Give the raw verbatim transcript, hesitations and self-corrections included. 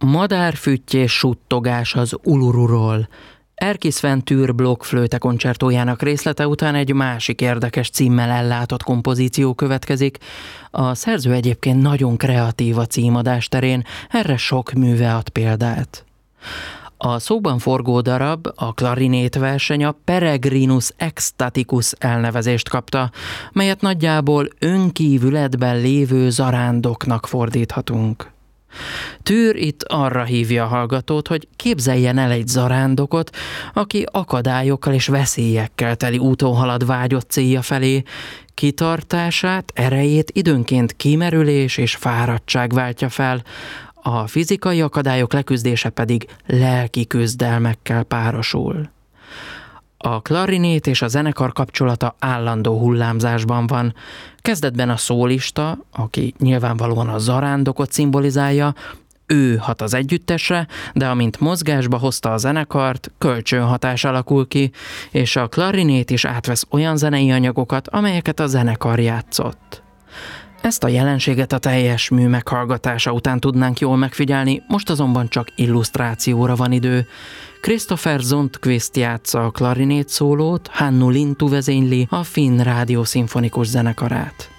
Madárfüttyés suttogás az Ulururól. Erkki Sven Tűr blokkflöjte koncertójának részlete után egy másik érdekes címmel ellátott kompozíció következik. A szerző egyébként nagyon kreatív a címadás terén, erre sok műve ad példát. A szóban forgó darab, a klarinétverseny a Peregrinus Ecstaticus elnevezést kapta, melyet nagyjából önkívületben lévő zarándoknak fordíthatunk. Tűr itt arra hívja a hallgatót, hogy képzeljen el egy zarándokot, aki akadályokkal és veszélyekkel teli úton halad vágyott célja felé, kitartását, erejét időnként kimerülés és fáradtság váltja fel, a fizikai akadályok leküzdése pedig lelki küzdelmekkel párosul. A klarinét és a zenekar kapcsolata állandó hullámzásban van. Kezdetben a szólista, aki nyilvánvalóan a zarándokot szimbolizálja, ő hat az együttesre, de amint mozgásba hozta a zenekart, kölcsönhatás alakul ki, és a klarinét is átvesz olyan zenei anyagokat, amelyeket a zenekar játszott. Ezt a jelenséget a teljes mű meghallgatása után tudnánk jól megfigyelni, most azonban csak illusztrációra van idő. Christopher Zondqvist játsza a klarinét szólót, Hannu Lintu vezényli a Finn Rádió szimfonikus zenekarát.